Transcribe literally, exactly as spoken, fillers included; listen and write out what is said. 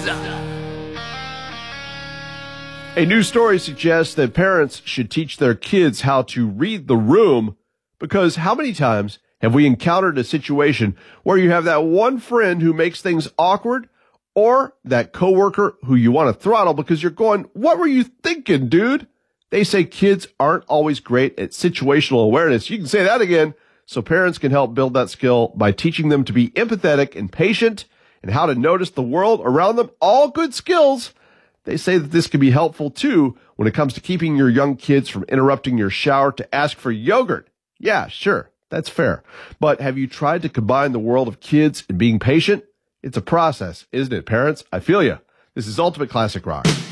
A new story suggests that parents should teach their kids how to read the room, because how many times have we encountered a situation where you have that one friend who makes things awkward, or that coworker who you want to throttle because you're going, what were you thinking, dude? They say kids aren't always great at situational awareness. You can say that again. So parents can help build that skill by teaching them to be empathetic and patient and how to notice the world around them. All good skills. They say that this can be helpful, too, when it comes to keeping your young kids from interrupting your shower to ask for yogurt. Yeah, sure, that's fair. But have you tried to combine the world of kids and being patient? It's a process, isn't it, parents? I feel you. This is Ultimate Classic Rock.